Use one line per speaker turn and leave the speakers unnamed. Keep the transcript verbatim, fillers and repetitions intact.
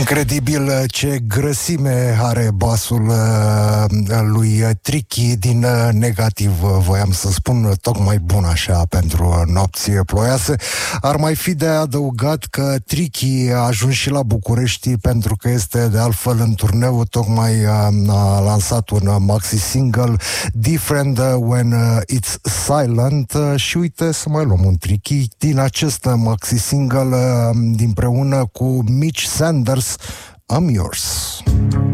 Incredibil ce grăsime are basul lui Tricky din negativ, voiam să spun, tocmai bun așa pentru nopți ploioase. Ar mai fi de adăugat că Tricky a ajuns și la București pentru că este de altfel în turneu, tocmai a lansat un maxi single Different When It's Silent și uite să mai luăm un Tricky din acest maxi single dinpreună cu Mitch Sanders, I'm Yours.